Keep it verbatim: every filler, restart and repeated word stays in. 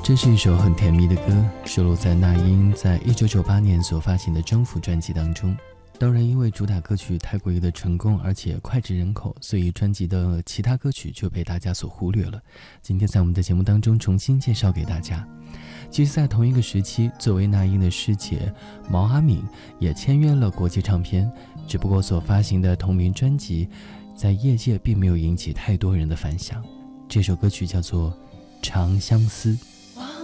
这是一首很甜蜜的歌，收录在那英在一九九八年所发行的《征服》专辑当中。当然因为主打歌曲太过于的成功，而且脍炙人口，所以专辑的其他歌曲就被大家所忽略了。今天在我们的节目当中重新介绍给大家。其实在同一个时期，作为那英的师姐，毛阿敏也签约了国际唱片，只不过所发行的同名专辑在业界并没有引起太多人的反响。这首歌曲叫做《长相思》。